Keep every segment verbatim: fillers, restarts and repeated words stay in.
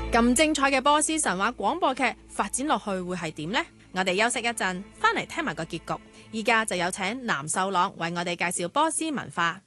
咁精彩嘅波斯神話廣播劇發展落去會係點呢？我哋休息一陣，翻嚟聽埋個結局。依家就有請藍秀朗為我哋介紹波斯文化。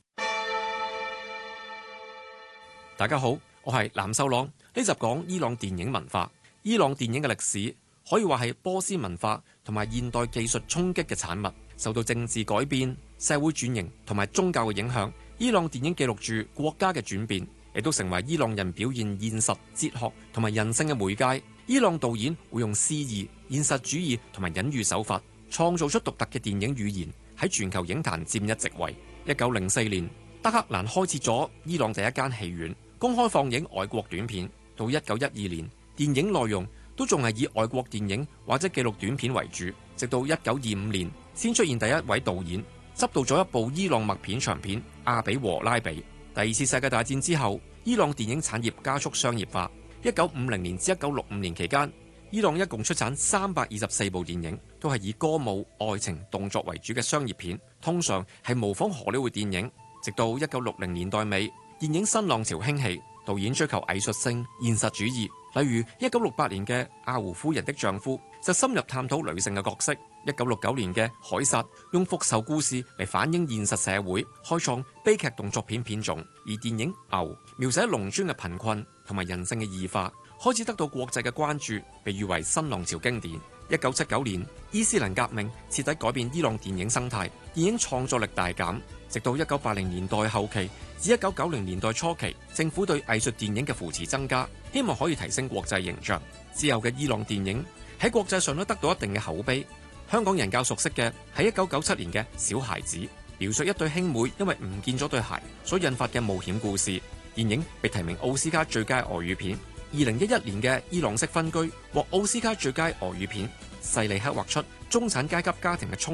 大家好，我係藍秀朗。呢集講伊朗電影文化。伊朗電影嘅歷史可以話係波斯文化同埋現代技術衝擊嘅產物，受到政治改變、社會轉型同埋宗教嘅影響。伊朗電影記錄住國家嘅轉變，亦都成為伊朗人表現現實、哲學同埋人性嘅媒介。伊朗導演會用詩意、現實主義同埋隱喻手法，創造出獨特嘅電影語言，喺全球影壇佔一席位。一九零四年，德黑蘭開設咗伊朗第一間戲院，公開放映外國短片。到一九一二年，電影內容都仲係以外國電影或者紀錄短片為主。直到一九二五年，先出現第一位導演執導咗一部伊朗默片長片《阿比和拉比》。第二次世界大戰之後，伊朗電影產業加速商業化。一九五零年至一九六五年期間，伊朗一共出產三百二十四部電影，都係以歌舞、愛情、動作為主嘅商業片，通常係模仿荷里活電影。直到一九六零年代尾，電影新浪潮興起，導演追求藝術性、現實主義。例如一九六八年嘅《阿胡夫人的丈夫》就深入探討女性嘅角色。一九六九年嘅《凱撒》用復仇故事嚟反映現實社會，開創悲劇動作片片種。而電影《牛》描寫農村嘅貧困同埋人性嘅異化，開始得到國際嘅關注，被譽為新浪潮經典。一九七九年，伊斯蘭革命徹底改變伊朗電影生態，電影創作力大減。直到一九八零年代後期至一九九零年代初期，政府對藝術電影嘅扶持增加，希望可以提升國際形象。之後嘅伊朗電影喺國際上都得到一定嘅口碑。香港人較熟悉嘅係一九九七年嘅《小孩子》，描述一對兄妹因為唔見咗對鞋所引發嘅冒險故事。電影被提名奧斯卡最佳外語片。二零一一年嘅《伊朗式分居》獲奧斯卡最佳外語片，細膩刻畫出中產階級家庭嘅衝